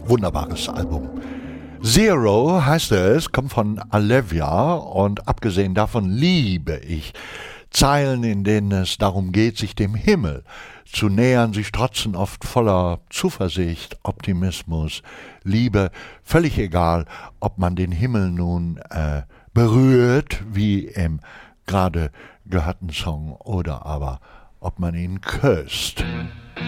Wunderbares Album. Zero heißt es, kommt von Alevia und abgesehen davon liebe ich Zeilen, in denen es darum geht, sich dem Himmel zu nähern. Sie strotzen oft voller Zuversicht, Optimismus, Liebe. Völlig egal, ob man den Himmel nun berührt, wie im gerade gehörten Song, oder aber ob man ihn küsst.